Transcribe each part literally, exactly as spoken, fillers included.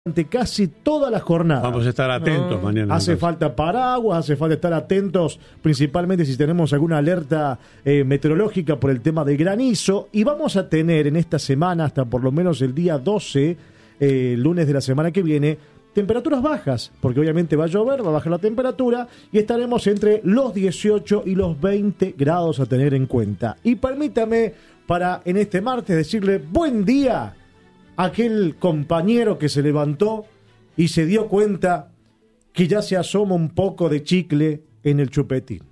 durante casi toda la jornada. Vamos a estar atentos no. mañana. Hace entonces. falta paraguas, hace falta estar atentos, principalmente si tenemos alguna alerta eh, meteorológica por el tema del granizo. Y vamos a tener en esta semana, hasta por lo menos el día doce, eh, lunes de la semana que viene, temperaturas bajas, porque obviamente va a llover, va a bajar la temperatura y estaremos entre los dieciocho y los veinte grados a tener en cuenta. Y permítame, para en este martes decirle buen día a aquel compañero que se levantó y se dio cuenta que ya se asoma un poco de chicle en el chupetín.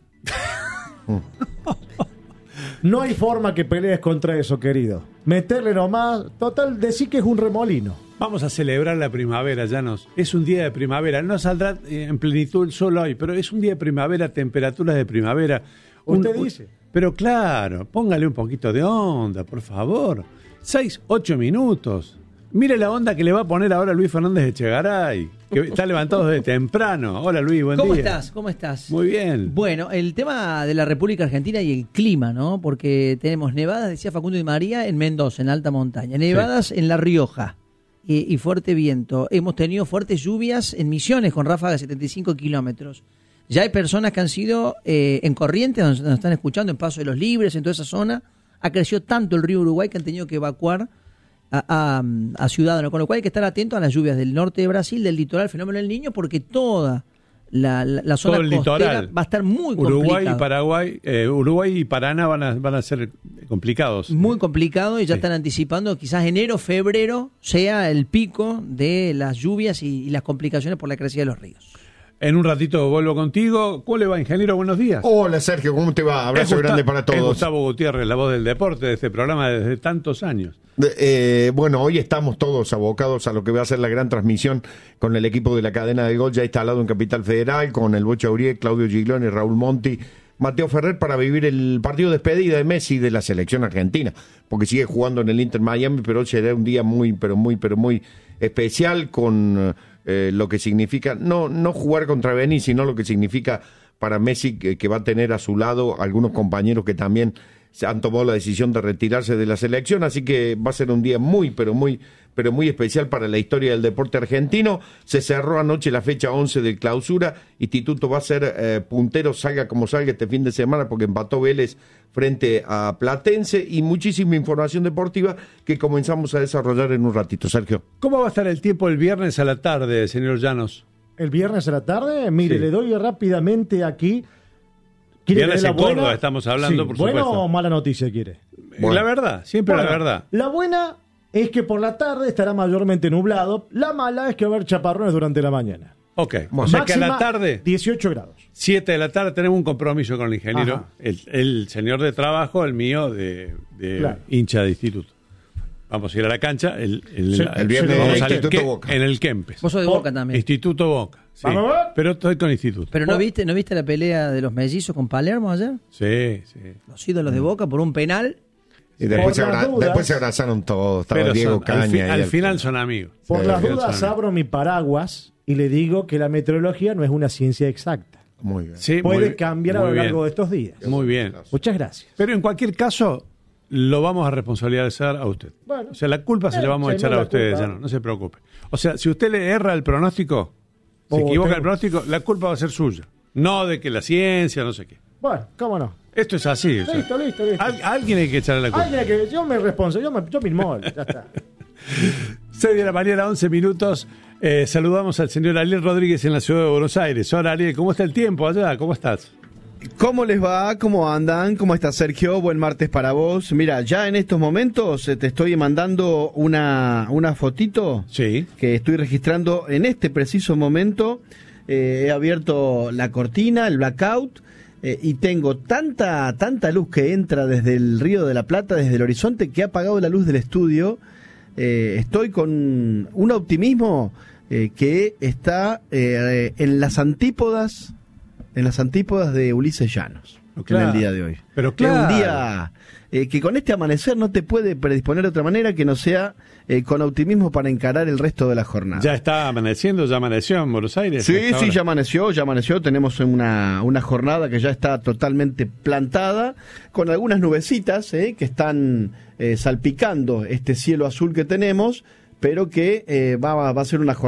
No hay forma que pelees contra eso, querido. Meterle nomás, total, decir que es un remolino. Vamos a celebrar la primavera, Llanos. Es un día de primavera. No saldrá en plenitud el sol hoy, pero es un día de primavera, temperaturas de primavera. ¿Usted un, dice? Pero claro, póngale un poquito de onda, por favor. Seis, ocho minutos. Mire la onda que le va a poner ahora Luis Fernández de Echegaray, que está levantado desde temprano. Hola Luis, buen ¿Cómo día. ¿Cómo estás? ¿Cómo estás? Muy bien. Bueno, el tema de la República Argentina y el clima, ¿no? Porque tenemos nevadas, decía Facundo y María, en Mendoza, en alta montaña. Nevadas sí. en La Rioja y, y fuerte viento. Hemos tenido fuertes lluvias en Misiones con ráfagas de setenta y cinco kilómetros. Ya hay personas que han sido eh, en Corrientes, donde nos están escuchando, en Paso de los Libres, en toda esa zona. Ha crecido tanto el río Uruguay que han tenido que evacuar A, a, a Ciudadanos, con lo cual hay que estar atento a las lluvias del norte de Brasil, del litoral, fenómeno del Niño, porque toda la, la, la zona Todo costera va a estar muy Uruguay complicado. Y Paraguay, eh, Uruguay y Paraná van a, van a ser complicados. Muy complicado y ya sí. están anticipando quizás enero, febrero sea el pico de las lluvias y, y las complicaciones por la crecida de los ríos. En un ratito vuelvo contigo. ¿Cómo le va, ingeniero? Buenos días. Hola, Sergio, ¿cómo te va? Abrazo Gusta- grande para todos. Es Gustavo Gutiérrez, la voz del deporte de este programa desde tantos años. Eh, bueno, hoy estamos todos abocados a lo que va a ser la gran transmisión con el equipo de la cadena de gol ya instalado en Capital Federal, con el Bocha Uriel, Claudio Gigloni, Raúl Monti, Mateo Ferrer, para vivir el partido de despedida de Messi de la selección argentina, porque sigue jugando en el Inter Miami, pero hoy será un día muy, pero muy, pero muy especial con eh, lo que significa, no, no jugar contra Benin, sino lo que significa para Messi, que, que va a tener a su lado algunos compañeros que también se han tomado la decisión de retirarse de la selección, así que va a ser un día muy, pero muy, pero muy especial para la historia del deporte argentino. Se cerró anoche la fecha once del clausura. Instituto va a ser eh, puntero, salga como salga este fin de semana, porque empató Vélez frente a Platense, y muchísima información deportiva que comenzamos a desarrollar en un ratito. Sergio. ¿Cómo va a estar el tiempo el viernes a la tarde, señor Llanos? El viernes a la tarde, mire, Sí. le doy rápidamente aquí. ¿Quiere Viernes que dé la en Córdoba buena? estamos hablando, Sí, por ¿buena supuesto. o mala noticia quiere? Bueno. La verdad, siempre Bueno, la verdad. La buena es que por la tarde estará mayormente nublado. La mala es que va a haber chaparrones durante la mañana. Ok, o sea que a la Máxima, tarde, dieciocho grados. siete de la tarde, tenemos un compromiso con el ingeniero, Ajá. el, el señor de trabajo, el mío, de, de Claro. hincha de instituto. Vamos a ir a la cancha el, el, Sí, el viernes vamos en al Instituto Ke- Boca. en el Kempes. Vos sos de Por- Boca también. Instituto Boca. Sí. ¿Vamos a ver? Pero estoy con instituto. Pero ¿no Por- viste, ¿no viste la pelea de los mellizos con Palermo ayer? Sí, sí. Los ídolos de Boca por un penal. Y después, se, Por las abra- dudas. después se abrazaron todos. Estaba Pero Diego son- Caña. al, fi- y al el- final son amigos. Por Sí, las al final dudas son amigos. abro mi paraguas y le digo que la meteorología no es una ciencia exacta. Muy bien. Sí, muy Puede bien, cambiar a muy lo bien. largo de estos días. Muy bien. Muchas gracias. Pero en cualquier caso, lo vamos a responsabilizar a usted. Bueno. O sea, la culpa se Eh, le vamos a se echar me a la ustedes, culpa. ya no, no se preocupe. O sea, si usted le erra el pronóstico, se Oh, equivoca tengo- el pronóstico, la culpa va a ser suya. No de que la ciencia, no sé qué. Bueno, cómo no. Esto es así. o sea, Listo, listo, listo. al- a alguien hay que echarle la culpa. Alguien que yo me responso, yo me, yo me inmolo, ya está. seis de la mañana, once minutos. Eh, saludamos al señor Ariel Rodríguez en la ciudad de Buenos Aires. Hola Ariel, ¿cómo está el tiempo allá? ¿Cómo estás? ¿Cómo les va? ¿Cómo andan? ¿Cómo está Sergio? Buen martes para vos. Mira, ya en estos momentos eh, te estoy mandando una, una fotito Sí. que estoy registrando en este preciso momento. Eh, he abierto la cortina, el blackout, eh, y tengo tanta, tanta luz que entra desde el Río de la Plata, desde el horizonte, que ha apagado la luz del estudio. Eh, estoy con un optimismo eh, que está eh, en las antípodas en las antípodas de Ulises Llanos, Claro. en el día de hoy. Pero Es claro. un día eh, que con este amanecer no te puede predisponer de otra manera que no sea eh, con optimismo para encarar el resto de la jornada. ¿Ya está amaneciendo? ¿Ya amaneció en Buenos Aires? Sí, a esta sí, hora? ya amaneció, ya amaneció. Tenemos una, una jornada que ya está totalmente plantada, con algunas nubecitas eh, que están eh, salpicando este cielo azul que tenemos, pero que eh, va, va a ser una jornada